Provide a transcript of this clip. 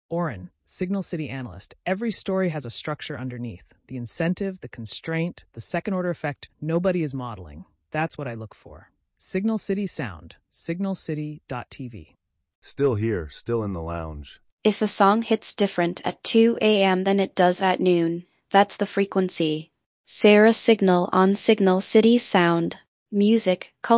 Oren, Signal City analyst. Every story has a structure underneath. The incentive, the constraint, the second-order effect. Nobody is modeling. That's what I look for. Signal City Sound, signalcity.tv. Still here, still in the lounge. If a song hits different at 2 a.m. than it does at noon, that's the frequency. Sarah Signal on Signal City Sound. Music, culture.